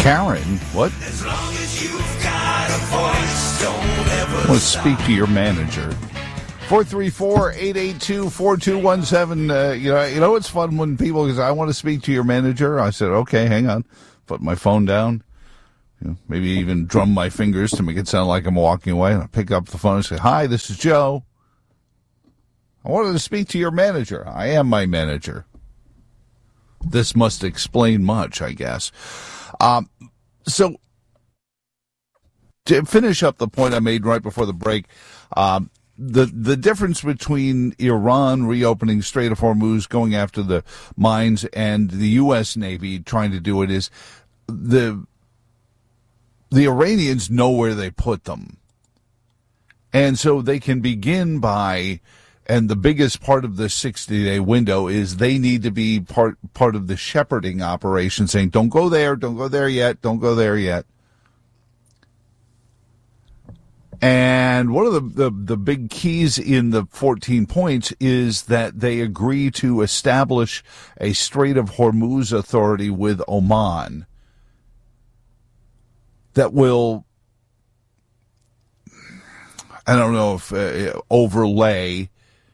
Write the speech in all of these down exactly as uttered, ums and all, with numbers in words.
Karen, what? As long as you've got a voice, don't ever I want to speak to your manager. four three four, eight eight two, four two one seven. Uh, you know, you know it's fun when people, because I want to speak to your manager. I said, okay, hang on. Put my phone down. You know, maybe even drum my fingers to make it sound like I'm walking away. And I pick up the phone and say, hi, this is Joe. I wanted to speak to your manager. I am my manager. This must explain much, I guess. Um, so, to finish up the point I made right before the break, um, the the difference between Iran reopening Strait of Hormuz, going after the mines, and the U S Navy trying to do it is the the Iranians know where they put them. And so they can begin by, and the biggest part of the sixty-day window is they need to be part part of the shepherding operation, saying, don't go there, don't go there yet, don't go there yet. And one of the, the, the big keys in the fourteen points is that they agree to establish a Strait of Hormuz authority with Oman that will, I don't know if uh, overlay,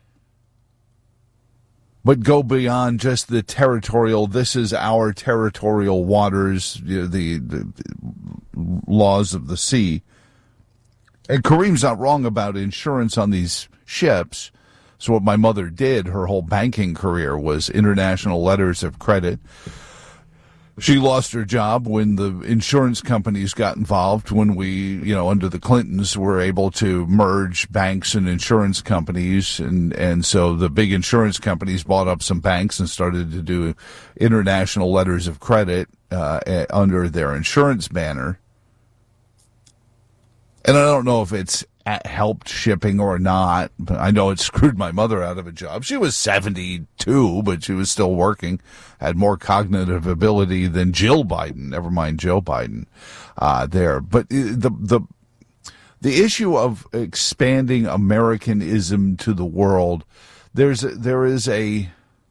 but go beyond just the territorial, this is our territorial waters, you know, the, the laws of the sea. And Kareem's not wrong about insurance on these ships. So what my mother did, her whole banking career, was international letters of credit. She lost her job when the insurance companies got involved, when we, you know, under the Clintons, were able to merge banks and insurance companies. And, and so the big insurance companies bought up some banks and started to do international letters of credit uh, under their insurance banner. And I don't know if it's helped shipping or not, but I know it screwed my mother out of a job. She was seventy-two, but she was still working, had more cognitive ability than Jill Biden, never mind Joe Biden, uh, there. But the, the, the issue of expanding Americanism to the world, there's, a, there is a,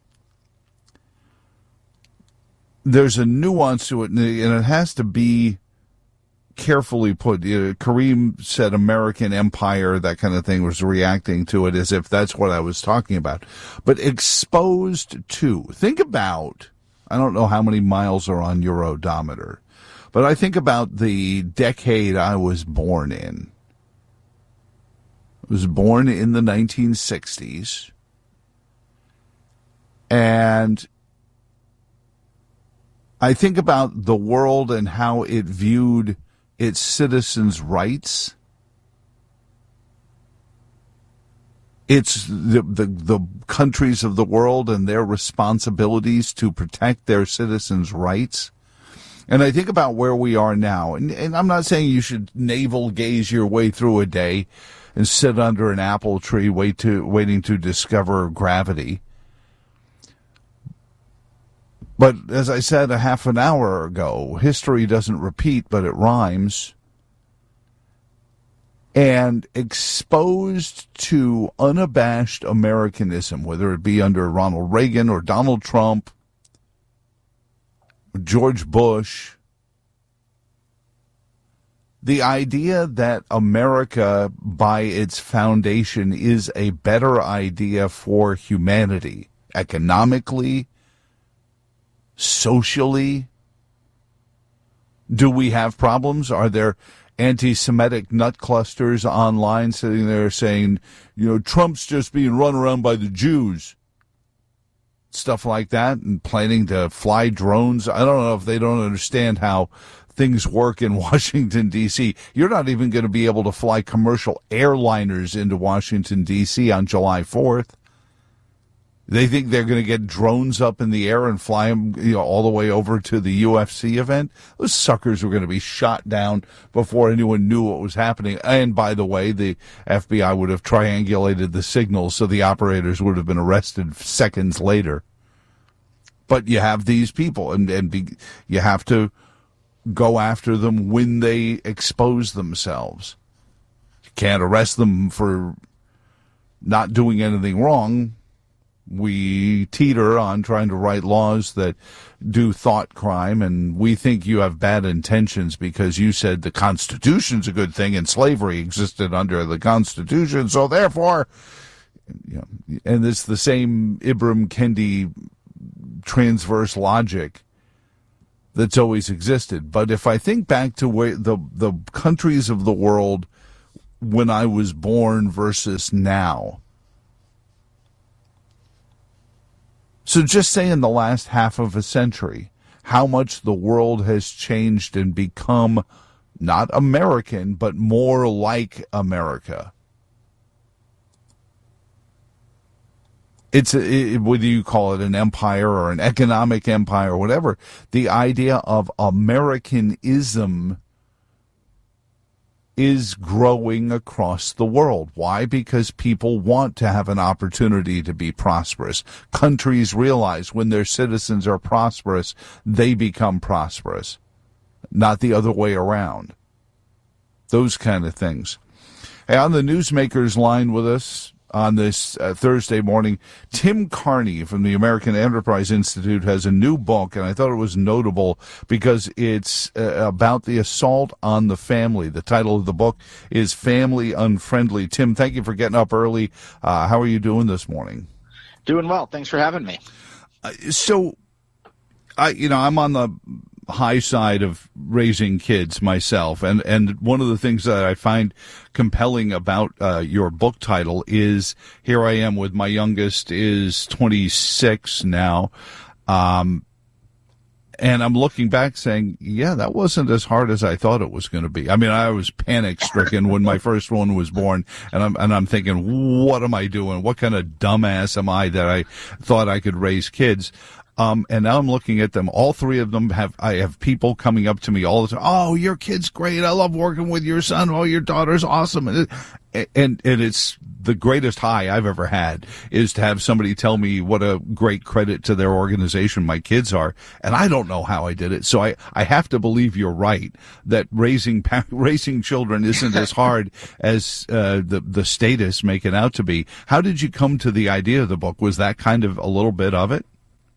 there's a nuance to it, and it has to be carefully put. Uh, Kareem said American empire, that kind of thing, was reacting to it as if that's what I was talking about. But exposed to, think about, I don't know how many miles are on your odometer, but I think about the decade I was born in. I was born in the nineteen sixties. And I think about the world and how it viewed its citizens' rights. It's the, the the countries of the world and their responsibilities to protect their citizens' rights. And I think about where we are now. And, and I'm not saying you should navel gaze your way through a day and sit under an apple tree wait to, waiting to discover gravity. But as I said a half an hour ago, history doesn't repeat, but it rhymes. And exposed to unabashed Americanism, whether it be under Ronald Reagan or Donald Trump, George Bush, the idea that America, by its foundation, is a better idea for humanity, economically, socially. Do we have problems? Are there anti-Semitic nut clusters online sitting there saying, you know, Trump's just being run around by the Jews? Stuff like that, and planning to fly drones. I don't know if they don't understand how things work in Washington, D C. You're not even going to be able to fly commercial airliners into Washington, D C on July fourth. They think they're going to get drones up in the air and fly them, you know, all the way over to the U F C event. Those suckers were going to be shot down before anyone knew what was happening. And by the way, the F B I would have triangulated the signals, so the operators would have been arrested seconds later. But you have these people, and, and be, you have to go after them when they expose themselves. You can't arrest them for not doing anything wrong we teeter on trying to write laws that do thought crime, and we think you have bad intentions because you said the Constitution's a good thing and slavery existed under the Constitution, so therefore, you know, and it's the same Ibram Kendi transverse logic that's always existed. But if I think back to where the the countries of the world when I was born versus now, so just say in the last half of a century, how much the world has changed and become not American, but more like America. It's, it, whether you call it an empire or an economic empire or whatever, the idea of Americanism is growing across the world. Why? Because people want to have an opportunity to be prosperous. Countries realize when their citizens are prosperous, they become prosperous, not the other way around. Those kind of things. Hey, on the Newsmakers line with us on this uh, Thursday morning, Tim Carney from the American Enterprise Institute has a new book, and I thought it was notable because it's uh, about the assault on the family. The title of the book is Family Unfriendly. Tim, thank you for getting up early. Uh, how are you doing this morning? Doing well. Thanks for having me. Uh, so, I, you know, I'm on the high side of raising kids myself, and and one of the things that I find compelling about uh, your book title is, here I am with my youngest is twenty-six now, um, and I'm looking back saying, yeah, that wasn't as hard as I thought it was going to be. I mean, I was panic stricken when my first one was born, and I'm and I'm thinking, what am I doing? What kind of dumbass am I that I thought I could raise kids? Um, and now I'm looking at them. All three of them have, I have people coming up to me all the time. Oh, your kid's great. I love working with your son. Oh, your daughter's awesome. And, and, and it's the greatest high I've ever had is to have somebody tell me what a great credit to their organization my kids are. And I don't know how I did it. So I, I have to believe you're right that raising, raising children isn't as hard as, uh, the, the status make it out to be. How did you come to the idea of the book? Was that kind of a little bit of it?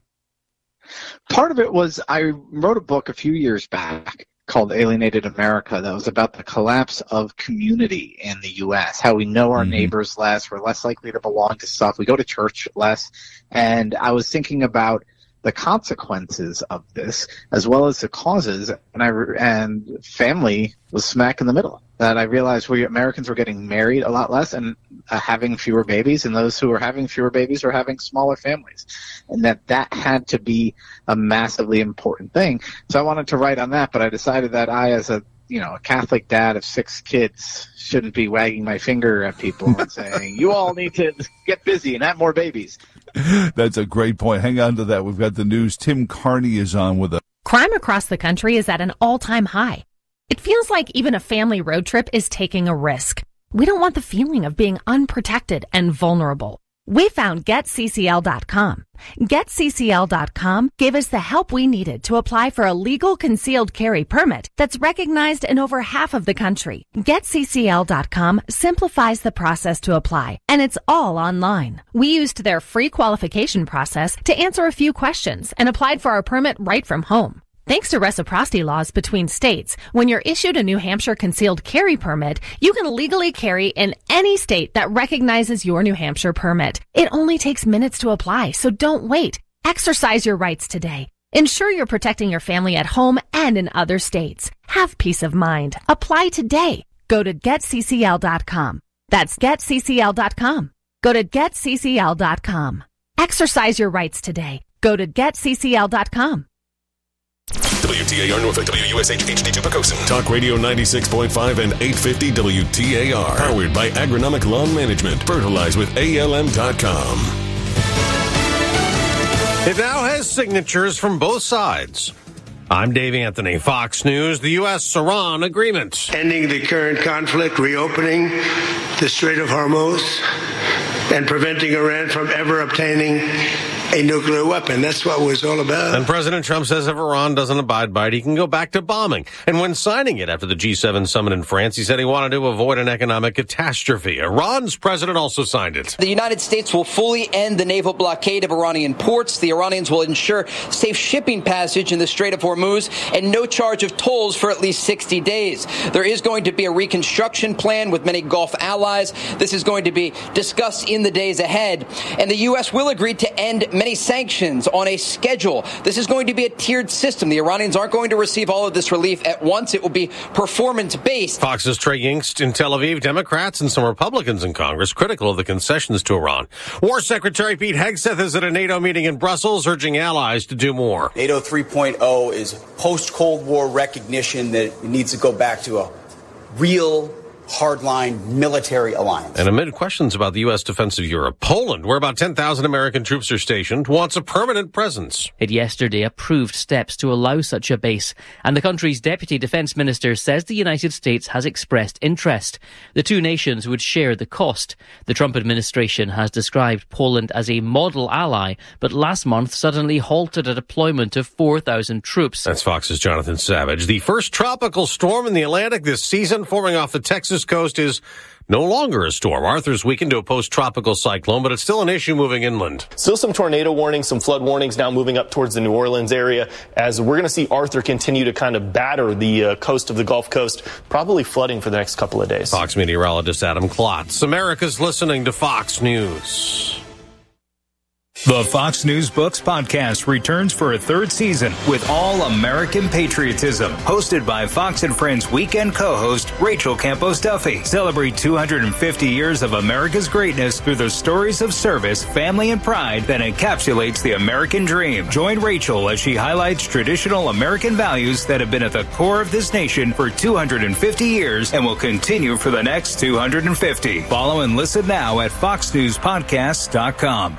Part of it was I wrote a book a few years back called Alienated America that was about the collapse of community in the U S, how we know our mm-hmm. neighbors less, we're less likely to belong to stuff, we go to church less, and I was thinking about the consequences of this as well as the causes, and I and family was smack in the middle. That I realized we Americans were getting married a lot less and uh, having fewer babies, and those who were having fewer babies were having smaller families, and that that had to be a massively important thing. So I wanted to write on that, but I decided that I, as a you know a Catholic dad of six kids, shouldn't be wagging my finger at people and saying, you all need to get busy and have more babies. That's a great point. Hang on to that. We've got the news. Tim Carney is on with us. Crime across the country is at an all-time high. It feels like even a family road trip is taking a risk. We don't want the feeling of being unprotected and vulnerable. We found Get C C L dot com. Get C C L dot com gave us the help we needed to apply for a legal concealed carry permit that's recognized in over half of the country. Get C C L dot com simplifies the process to apply, and it's all online. We used their free qualification process to answer a few questions and applied for our permit right from home. Thanks to reciprocity laws between states, when you're issued a New Hampshire concealed carry permit, you can legally carry in any state that recognizes your New Hampshire permit. It only takes minutes to apply, so don't wait. Exercise your rights today. Ensure you're protecting your family at home and in other states. Have peace of mind. Apply today. Go to Get C C L dot com. That's Get C C L dot com. Go to Get C C L dot com. Exercise your rights today. Go to Get C C L dot com. W T A R Norfolk, W U S H H D two Pocosin. Talk Radio ninety-six point five and eight fifty W T A R. Powered by Agronomic Lawn Management. Fertilize with A L M dot com. It now has signatures from both sides. I'm Dave Anthony, Fox News. The U S Iran agreement. Ending the current conflict, reopening the Strait of Hormuz, and preventing Iran from ever obtaining a nuclear weapon. That's what it was all about. And President Trump says if Iran doesn't abide by it, he can go back to bombing. And when signing it after the G seven summit in France, he said he wanted to avoid an economic catastrophe. Iran's president also signed it. The United States will fully end the naval blockade of Iranian ports. The Iranians will ensure safe shipping passage in the Strait of Hormuz and no charge of tolls for at least sixty days. There is going to be a reconstruction plan with many Gulf allies. This is going to be discussed in the days ahead. And the U S will agree to end many sanctions on a schedule. This is going to be a tiered system. The Iranians aren't going to receive all of this relief at once. It will be performance-based. Fox's Trey Yingst in Tel Aviv. Democrats and some Republicans in Congress critical of the concessions to Iran. War Secretary Pete Hegseth is at a NATO meeting in Brussels, urging allies to do more. NATO three point oh is post-Cold War recognition that it needs to go back to a real hardline military alliance. And amid questions about the U S defense of Europe, Poland, where about ten thousand American troops are stationed, wants a permanent presence. It yesterday approved steps to allow such a base, and the country's deputy defense minister says the United States has expressed interest. The two nations would share the cost. The Trump administration has described Poland as a model ally, but last month suddenly halted a deployment of four thousand troops. That's Fox's Jonathan Savage. The first tropical storm in the Atlantic this season, forming off the Texas coast, is no longer a storm. Arthur's weakened to a post-tropical cyclone, but it's still an issue moving inland. Still some tornado warnings, some flood warnings now moving up towards the New Orleans area, as we're going to see Arthur continue to kind of batter the uh, coast of the Gulf Coast, probably flooding for the next couple of days. Fox meteorologist Adam Klotz. America's listening to Fox News. The Fox News Books podcast returns for a third season with All American Patriotism, hosted by Fox and Friends weekend co-host Rachel Campos Duffy. Celebrate two hundred fifty years of America's greatness through the stories of service, family, and pride that encapsulates the American dream. Join Rachel as she highlights traditional American values that have been at the core of this nation for two hundred fifty years and will continue for the next two hundred fifty. Follow and listen now at fox news podcast dot com.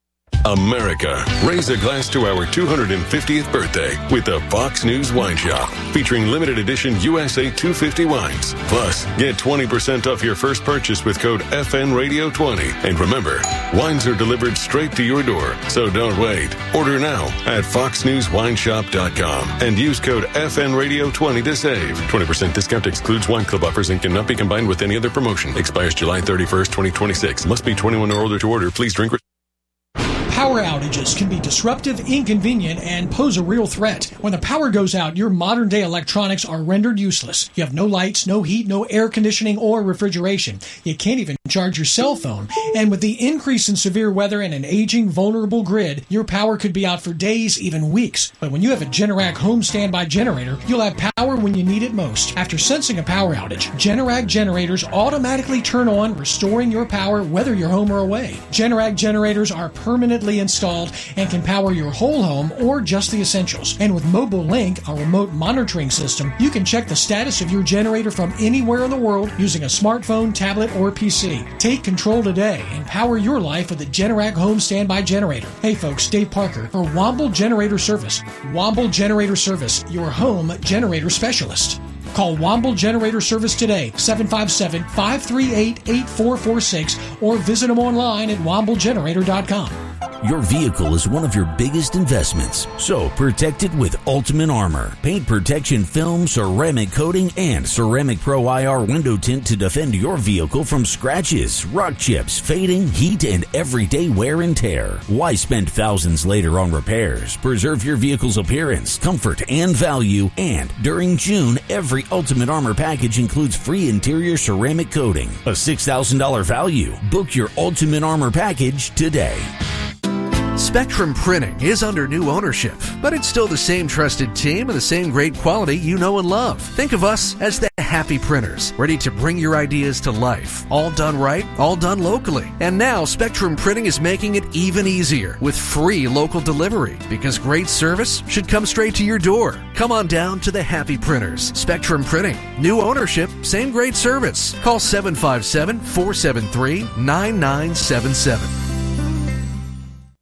America, raise a glass to our two hundred fiftieth birthday with the Fox News Wine Shop, featuring limited edition U S A two fifty wines. Plus, get twenty percent off your first purchase with code F N Radio twenty. And remember, wines are delivered straight to your door, so don't wait. Order now at fox news wine shop dot com and use code F N Radio twenty to save. twenty percent discount excludes wine club offers and cannot be combined with any other promotion. Expires July thirty-first, twenty twenty-six. Must be twenty-one or older to order. Please drink. Power outages can be disruptive, inconvenient, and pose a real threat. When the power goes out, your modern-day electronics are rendered useless. You have no lights, no heat, no air conditioning or refrigeration. You can't even charge your cell phone. And with the increase in severe weather and an aging, vulnerable grid, your power could be out for days, even weeks. But when you have a Generac home standby generator, you'll have power when you need it most. After sensing a power outage, Generac generators automatically turn on, restoring your power whether you're home or away. Generac generators are permanently installed and can power your whole home or just the essentials. And with Mobile Link, a remote monitoring system, you can check the status of your generator from anywhere in the world using a smartphone, tablet, or P C. Take control today and power your life with a Generac home standby generator. Hey folks, Dave Parker for Womble Generator Service. Womble Generator Service, your home generator specialist. Call Womble Generator Service today, seven five seven, five three eight, eight four four six, or visit them online at womble generator dot com. Your vehicle is one of your biggest investments, so protect it with Ultimate Armor. Paint protection film, ceramic coating, and Ceramic Pro I R window tint to defend your vehicle from scratches, rock chips, fading, heat, and everyday wear and tear. Why spend thousands later on repairs? Preserve your vehicle's appearance, comfort, and value. And during June, every Ultimate Armor package includes free interior ceramic coating, a six thousand dollars value. Book your Ultimate Armor package today. Spectrum Printing is under new ownership, but it's still the same trusted team and the same great quality you know and love. Think of us as the happy printers, ready to bring your ideas to life. All done right, all done locally. And now Spectrum Printing is making it even easier with free local delivery, because great service should come straight to your door. Come on down to the happy printers. Spectrum Printing. New ownership, same great service. Call seven five seven, four seven three, nine nine seven seven.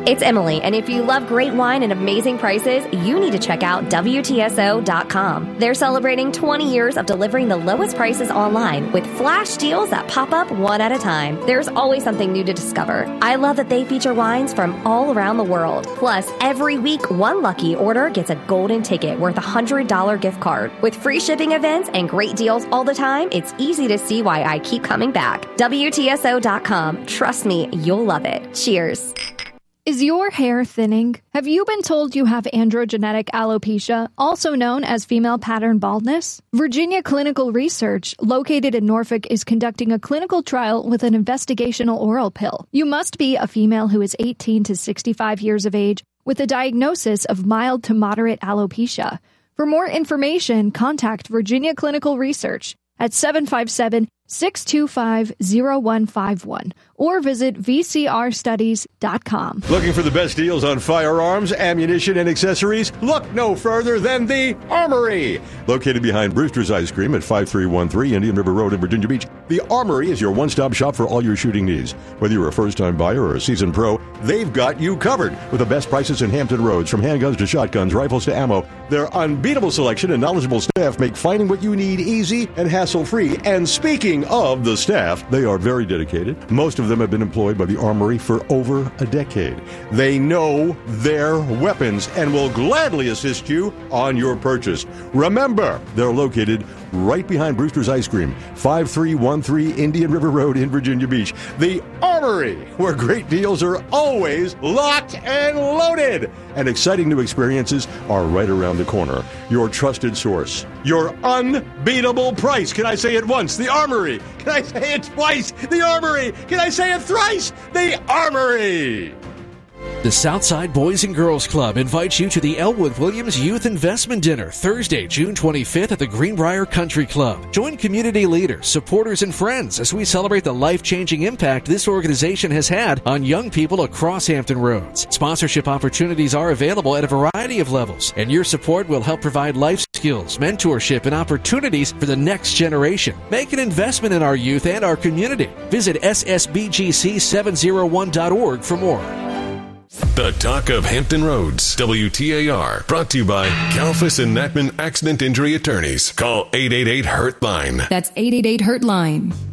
It's Emily, and if you love great wine and amazing prices, you need to check out W T S O dot com. They're celebrating twenty years of delivering the lowest prices online with flash deals that pop up one at a time. There's always something new to discover. I love that they feature wines from all around the world. Plus, every week, one lucky order gets a golden ticket worth a one hundred dollars gift card. With free shipping events and great deals all the time, it's easy to see why I keep coming back. W T S O dot com. Trust me, you'll love it. Cheers. Is your hair thinning? Have you been told you have androgenetic alopecia, also known as female pattern baldness? Virginia Clinical Research, located in Norfolk, is conducting a clinical trial with an investigational oral pill. You must be a female who is eighteen to sixty-five years of age with a diagnosis of mild to moderate alopecia. For more information, contact Virginia Clinical Research at seven five seven, six two five, zero one five one or visit v c r studies dot com. Looking for the best deals on firearms, ammunition, and accessories? Look no further than the Armory. Located behind Brewster's Ice Cream at five three one three Indian River Road in Virginia Beach, the Armory is your one-stop shop for all your shooting needs. Whether you're a first-time buyer or a seasoned pro, they've got you covered with the best prices in Hampton Roads, from handguns to shotguns, rifles to ammo. Their unbeatable selection and knowledgeable staff make finding what you need easy and hassle-free. And speaking of the staff, they are very dedicated. Most of them have been employed by the Armory for over a decade. They know their weapons and will gladly assist you on your purchase. Remember, they're located right behind Brewster's Ice Cream, five three one three Indian River Road in Virginia Beach. The Armory, where great deals are always locked and loaded. And exciting new experiences are right around the corner. Your trusted source. Your unbeatable price. Can I say it once? The Armory. Can I say it twice? The Armory. Can I say it thrice? The Armory. The Southside Boys and Girls Club invites you to the Elwood Williams Youth Investment Dinner Thursday, June twenty-fifth at the Greenbrier Country Club. Join community leaders, supporters, and friends as we celebrate the life-changing impact this organization has had on young people across Hampton Roads. Sponsorship opportunities are available at a variety of levels, and your support will help provide life skills, mentorship, and opportunities for the next generation. Make an investment in our youth and our community. Visit S S B G C seven oh one dot org for more. The Talk of Hampton Roads, W T A R, brought to you by Kalfas and Natman Accident Injury Attorneys. Call eight eight eight, hurt line. That's eight eight eight, hurt line.